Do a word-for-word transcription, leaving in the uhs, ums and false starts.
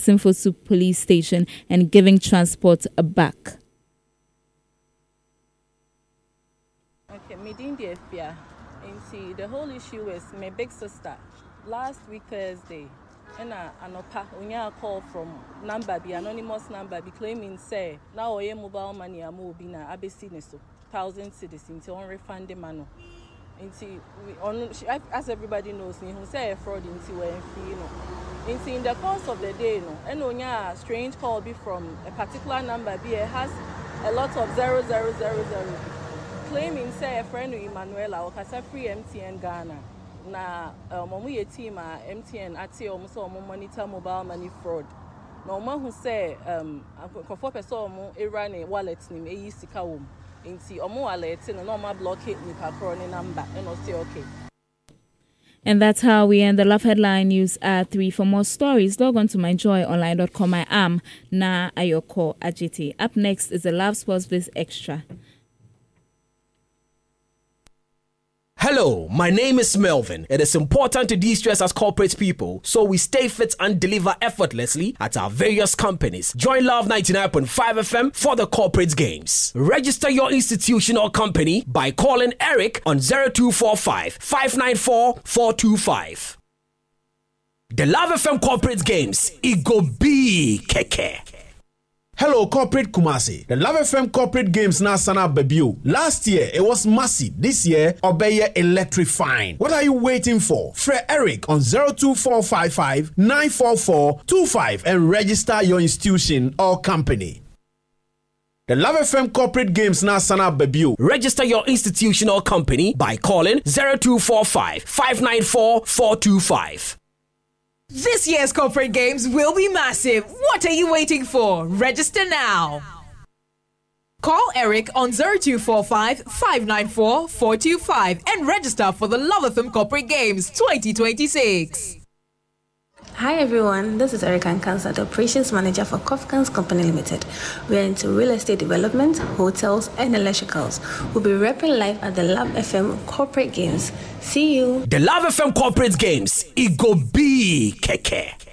Asimfosu police station and giving transport back. Okay, meeting the F B I. And see, the whole issue is my big sister. Last week Thursday, and I anopa unya call from number be anonymous number be claiming say now oye mobile money amu obi na abesi ne so thousand citizens on refund the money. Inti on as everybody knows me who say fraud inti we fee no. Inti in the course of the day no, and unya strange call be from a particular number be it has a lot of zero zero zero zero. Claiming say a friend of Emanuela or kasa free M T N Ghana na um ye team a M T N ati omo so omo monitor mobile money fraud na omo hu say um kofo person omo era ne wallet nim eyi sika wom nti omo wallet no na omo block it nipa kro ne number and o say okay. And that's how we end the Love Headline News at three. For more stories, log on to my joy online dot com. I am Na Ayoko Ajiti. Up next is the Love Sports Biz Extra. Hello, my name is Melvin. It is important to de-stress as corporate people, so we stay fit and deliver effortlessly at our various companies. Join Love ninety-nine point five F M for the corporate games. Register your institution or company by calling Eric on zero two four five, five nine four, four two five. The Love F M corporate games, it go be keke. Hello, Corporate Kumasi. The Love F M Corporate Games na sana babiu. Last year, it was massive. This year, obeye electrifying. What are you waiting for? Fred Eric on zero two four five five, nine four four, two five and register your institution or company. The Love F M Corporate Games na sana babiu. Register your institution or company by calling zero two four five, five nine four, four two five. This year's corporate games will be massive. What are you waiting for? Register now. Call Eric on zero two four five, five nine four, four two five and register for the Love F M Corporate Games twenty twenty-six. Hi everyone, this is Erica Nkansa, the Operations Manager for Kofkans Company Limited. We are into real estate development, hotels, and electricals. We'll be repping live at the Love F M Corporate Games. See you. The Love F M Corporate Games, it go be keke.